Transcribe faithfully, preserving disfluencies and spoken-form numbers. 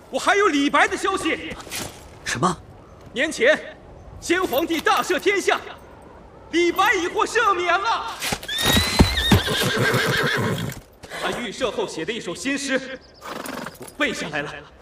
我还有李白的消息。 什么？ 年前，先皇帝大赦天下，李白已获赦免了。他预赦后写的一首新诗，我背下来了。